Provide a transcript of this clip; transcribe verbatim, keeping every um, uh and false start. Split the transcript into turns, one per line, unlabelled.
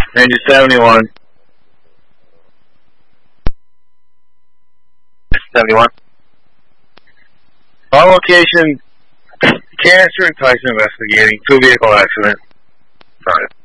Ranger seventy-one. seventy-one. On location, Cancer and Tyson investigating two vehicle accident. Sorry.